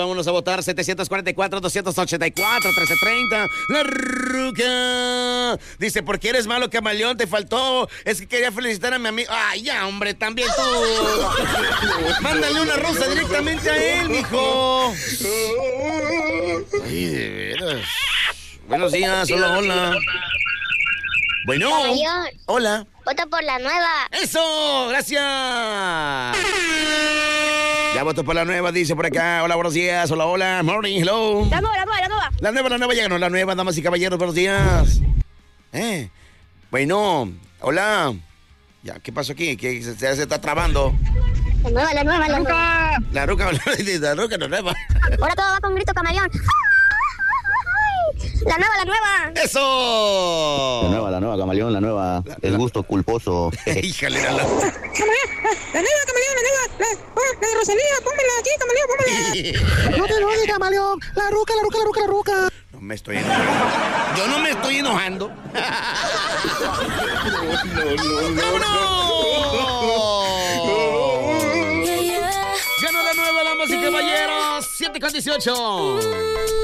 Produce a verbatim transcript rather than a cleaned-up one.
vámonos a votar. setecientos cuarenta y cuatro, doscientos ochenta y cuatro, trece treinta. La Ruca dice, porque eres malo, camaleón, te faltó. Es que quería felicitar a mi amigo. Ay, ya, hombre, también tú. Mándale una rosa directamente a él, mijo. Ay, de veras. Buenos días, hola, hola. Bueno, Camaleón. Hola. Vota por la nueva. ¡Eso! ¡Gracias! Ya voto por la nueva, dice por acá. Hola, buenos días. Hola, hola. Morning, hello. La nueva, la nueva, la nueva. La nueva, la nueva, ya ganó la nueva, damas y caballeros. Buenos días. Eh. Bueno, hola. Ya, ¿qué pasó aquí? ¿Qué se, se está trabando? La nueva, la nueva, la nueva. La ruca, la ruca, la nueva. Ahora todo va con grito camaleón. La nueva, la nueva. ¡Eso! La nueva, la nueva, camaleón, la nueva. La, el la... gusto culposo. Híjale, la, la... Camaleón, la nueva, camaleón, la nueva. La, oh, la de Rosalía, pónmela aquí, camaleón, pónmela. No te enojes, camaleón. La ruca, la ruca, la ruca, la ruca. No me estoy enojando. Yo no me estoy enojando. No, no, no, no. Ganó la nueva, damas y caballeros. siete con dieciocho.